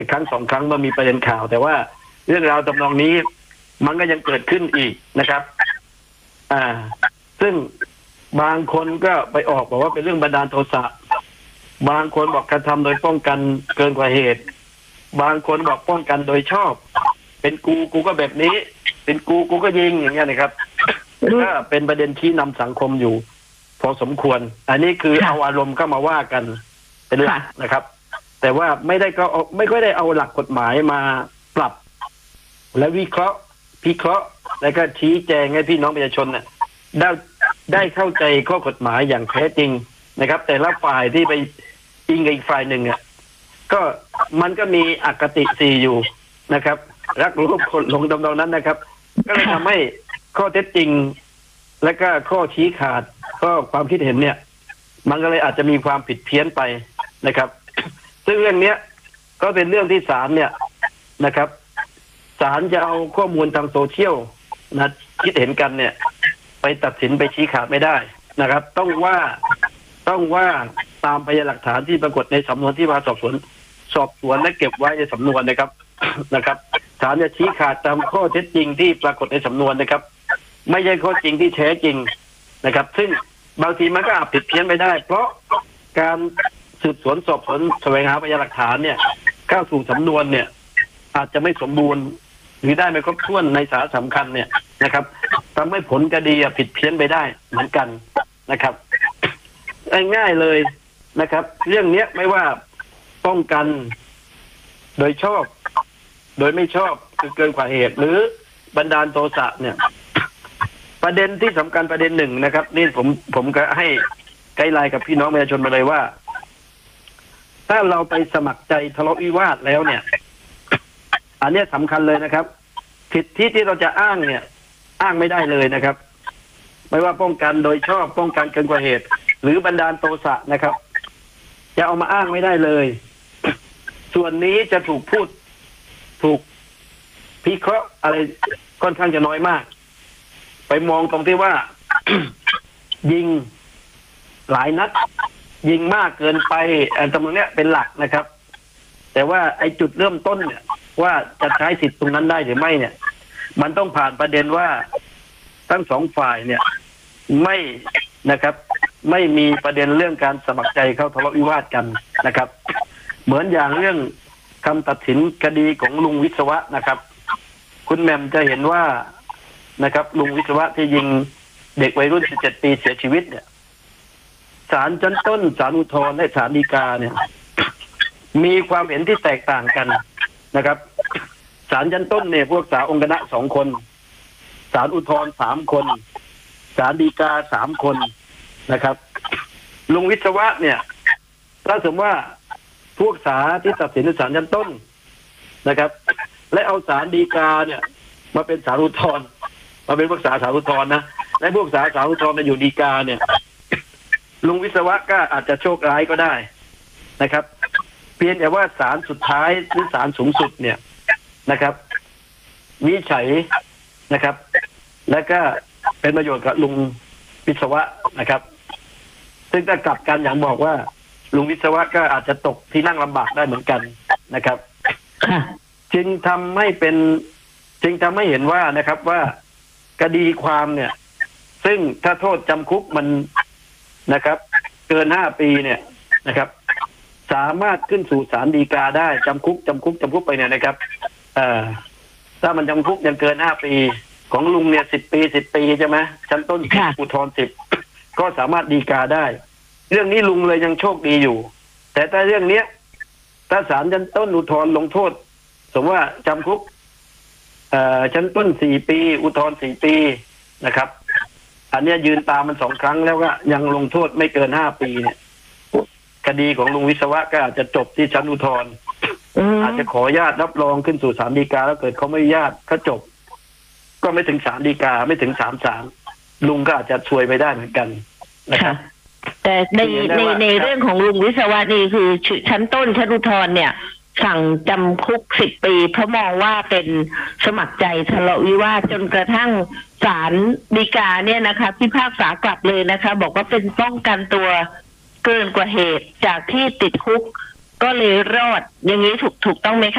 ครั้งสองครั้งเมื่อมีประเด็นข่าว แต่ว่าเรื่องราวทำนองนี้มันก็ยังเกิดขึ้นอีกนะครับ ซึ่งบางคนก็ไปออกบอกว่าเป็นเรื่องบันดาลโทสะบางคนบอกกระทำโดยป้องกันเกินกว่าเหตุบางคนบอกป้องกันโดยชอบเป็นกูก็แบบนี้เป็นกูก็ยิงอย่างเงี้ยนะครับก็เป็นประเด็นชี้นำสังคมอยู่พอสมควรอันนี้คือเอาอารมณ์เข้ามาว่ากันเป็นหลักนะครับแต่ว่าไม่ค่อยได้เอาหลักกฎหมายมาปรับและวิเคราะห์พิเคราะห์แล้วก็ชี้แจงให้พี่น้องประชาชนเนี่ยได้เข้าใจข้อกฎหมายอย่างแท้จริงนะครับแต่ละฝ่ายที่ไปอิงกับอีกฝ่ายหนึ่งก็มันก็มีอคติสี่อยู่นะครับรักรูปคนหลงดำนองนั้นนะครับก็เลยทำให้ข้อเท็จจริงและก็ข้อชี้ขาดข้อความคิดเห็นเนี่ยมันก็เลยอาจจะมีความผิดเพี้ยนไปนะครับซึ่งเรื่องนี้ก็เป็นเรื่องที่ศาลเนี่ยนะครับศาลจะเอาข้อมูลทางโซเชียลนะคิดเห็นกันเนี่ยไปตัดสินไปชี้ขาดไม่ได้นะครับต้องว่าตามพยานหลักฐานที่ปรากฏในสำนวนที่มาสอบสวนและเก็บไว้ในสำนวนนะครับศาลจะชี้ขาดตามข้อเท็จจริงที่ปรากฏในสำนวนนะครับไม่ใช่ข้อจริงที่แท้จริงนะครับซึ่งบางทีมันก็อาจผิดเพี้ยนไปได้ เพราะการสืบสวนสอบสวนแสวงหาพยานหลักฐานเนี่ยเข้าสู่สำนวนเนี่ยอาจจะไม่สมบูรณ์หรือได้ไม่ครบถ้วนในสาระสำคัญเนี่ยนะครับทำให้ผลคดีผิดเพี้ยนไปได้เหมือนกันนะครับง่ายๆเลยนะครับเรื่องนี้ไม่ว่าป้องกันโดยชอบโดยไม่ชอบคือเกินกว่าเหตุหรือบันดาลโทสะเนี่ยประเด็นที่สำคัญประเด็นหนึ่งนะครับนี่ผมก็ให้ไกด์ไลน์กับพี่น้องประชาชนมาเลยว่าถ้าเราไปสมัครใจทะเลาะวิวาทแล้วเนี่ยอันนี้สำคัญเลยนะครับสิทธิที่เราจะอ้างเนี่ยอ้างไม่ได้เลยนะครับไม่ว่าป้องกันโดยชอบป้องกันเกินกว่าเหตุหรือบันดาลโทสะนะครับจะเอามาอ้างไม่ได้เลยส่วนนี้จะถูกพิเคราะห์อะไรค่อนข้างจะน้อยมากไปมองตรงที่ว่า ยิงหลายนัดยิงมากเกินไปตรงนี้เป็นหลักนะครับแต่ว่าไอ้จุดเริ่มต้นเนี่ยว่าจะใช้สิทธิ์ตรงนั้นได้หรือไม่เนี่ยมันต้องผ่านประเด็นว่าทั้งสองฝ่ายเนี่ยไม่นะครับไม่มีประเด็นเรื่องการสมัครใจเข้าทะเลาะวิวาทกันนะครับเหมือนอย่างเรื่องคำตัดสินคดีของลุงวิศวะนะครับคุณแหม่มจะเห็นว่านะครับลุงวิศวะที่ยิงเด็กวัยรุ่น17 ปีเสียชีวิตเนี่ยศาลชั้นต้นศาลอุทธรณ์และศาลฎีกาเนี่ยมีความเห็นที่แตกต่างกันนะครับศาลชั้นต้นเนี่ยพวกษาองค์คณะ2 คนศาลอุทธรณ์3 คนศาลฎีกา3 คนนะครับลุงวิศวะเนี่ยถ้าสมมติว่าพวกศาลที่ตัดสินในศาลชั้นต้นนะครับและเอาศาลฎีกาเนี่ยมาเป็นศาลอุทธรณ์มาเป็นพวกศาลอุทธรณ์นะและพวกศาลอุทธรณ์มาอยู่ฎีกาเนี่ยลุงวิศวะก็อาจจะโชคร้ายก็ได้นะครับเพียงแต่ว่าศาลสุดท้ายหรือศาลสูงสุดเนี่ยนะครับวินิจฉัยนะครับและก็เป็นประโยชน์กับลุงวิศวะนะครับซึ่งถ้ากลับกันอย่างบอกว่าลุงวิศวะก็อาจจะตกที่นั่งลำบากได้เหมือนกันนะครับจึงทำให้เห็นว่านะครับว่าคดีความเนี่ยซึ่งถ้าโทษจำคุกมันนะครับเกิน5 ปีเนี่ยนะครับสามารถขึ้นสู่ศาลฎีกาได้จำคุกไปเนี่ยนะครับถ้ามันจำคุกยังเกิน5 ปีของลุงเนี่ย10 ปีใช่ไหมชั้นต้นอุทธรณ์10ก็สามารถฎีกาได้เรื่องนี้ลุงเลยยังโชคดีอยู่แต่ถ้าเรื่องเนี้ยถ้าศาลชั้นต้นอุทธรณ์ลงโทษสมมติว่าจำคุกชั้นต้น4 ปีอุทธรณ์4 ปีนะครับอันนี้ยืนตามมัน2 ครั้งแล้วก็ยังลงโทษไม่เกิน5 ปีเนี่ยคดีของลุงวิศวะก็อาจจะจบที่ชั้นอุทธรณ์อาจจะขอญาตรับรองขึ้นสู่ศาลฎีกาแล้วเกิดเขาไม่ญาตก็จบก็ไม่ถึงศาลฎีกาไม่ถึง3 ศาลลุงก็อาจจะช่วยไปได้เหมือนกันนะครับแต่ในเรื่องของลุงวิศวะนี่คือชั้นต้นชั้นอุทธรณ์เนี่ยสั่งจำคุก10 ปีเพราะมองว่าเป็นสมัครใจทะเลาะวิวาทจนกระทั่งศาลฎีกาเนี่ยนะคะพิพากษากลับเลยนะคะบอกว่าเป็นป้องกันตัวเกินกว่าเหตุจากที่ติดคุกก็เลยรอดอย่างนี้ถูกต้องไหมคะ